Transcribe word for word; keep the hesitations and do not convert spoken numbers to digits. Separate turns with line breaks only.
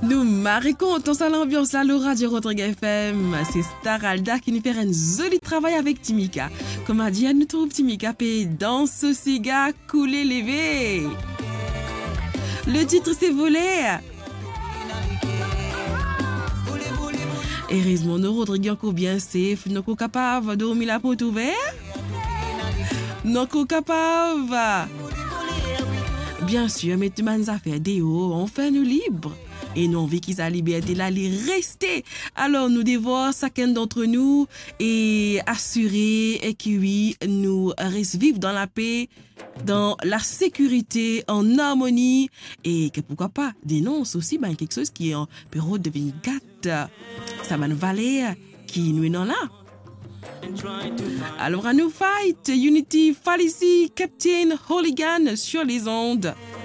Nous marquons à l'ambiance à l'Aura du Rodrigue F M. C'est Star Alda qui nous fait un joli travail avec Timika. Comme a dit, elle nous trouve Timika P dans ce cigare coulé levé. Le titre c'est volé. Heureusement, nous Rodrigue encore bien safe. Nous sommes capables de dormir la porte ouverte. Nous sommes capables. Bien sûr, mais tout le monde a fait des hauts. On fait nous libres. Et nous, on veut qu'ils aient la liberté là, les rester. Alors, nous devons, chacun d'entre nous, et assurer et que oui, nous restons vivre dans la paix, dans la sécurité, en harmonie. Et que pourquoi pas, dénonce aussi ben, quelque chose qui est en période de vingt-quatre. Ça m'a une vallée qui nous est dans là. Alors, à nous fight, Unity, Falici, Captain, Hooligan sur les ondes.